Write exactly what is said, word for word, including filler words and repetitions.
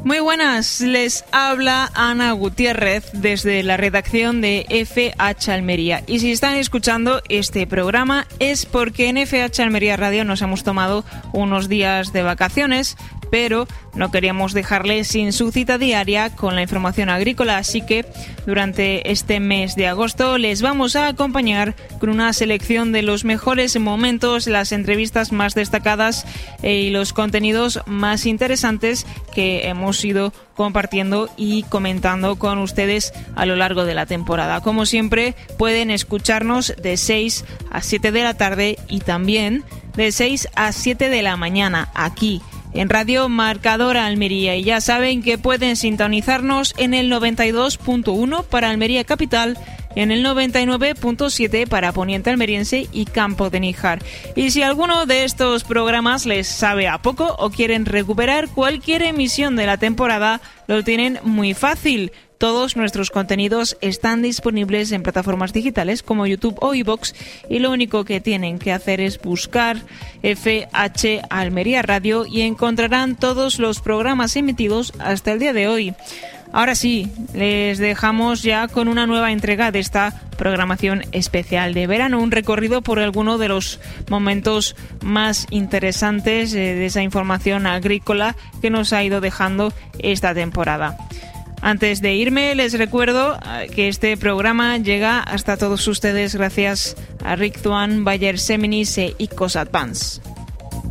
Muy buenas, les habla Ana Gutiérrez desde la redacción de F H Almería. Y si están escuchando este programa es porque en F H Almería Radio nos hemos tomado unos días de vacaciones, pero no queríamos dejarles sin su cita diaria con la información agrícola, así que durante este mes de agosto les vamos a acompañar con una selección de los mejores momentos, las entrevistas más destacadas y los contenidos más interesantes que hemos ido compartiendo y comentando con ustedes a lo largo de la temporada. Como siempre, pueden escucharnos de seis a siete de la tarde y también de seis a siete de la mañana aquí en Radio Marcador Almería, y ya saben que pueden sintonizarnos en el noventa y dos punto uno para Almería Capital y en el noventa y nueve punto siete para Poniente Almeriense y Campo de Níjar. Y si alguno de estos programas les sabe a poco o quieren recuperar cualquier emisión de la temporada, lo tienen muy fácil. Todos nuestros contenidos están disponibles en plataformas digitales como YouTube o iVoox, y lo único que tienen que hacer es buscar F H Almería Radio y encontrarán todos los programas emitidos hasta el día de hoy. Ahora sí, les dejamos ya con una nueva entrega de esta programación especial de verano, un recorrido por alguno de los momentos más interesantes de esa información agrícola que nos ha ido dejando esta temporada. Antes de irme, les recuerdo que este programa llega hasta todos ustedes gracias a Rick Tuan, Bayer Seminis e Icos Advance.